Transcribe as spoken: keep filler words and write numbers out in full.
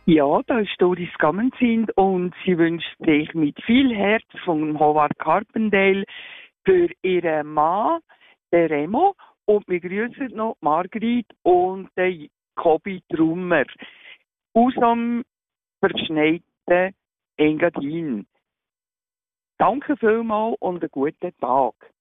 Ja, da ist Doris Gammensind und sie wünscht sich mit viel Herz von Howard Carpendale für ihren Mann, den Remo, und wir grüßen noch Margrit und den Kobi Trummer aus dem verschneiten Engadin. Danke vielmals und einen guten Tag.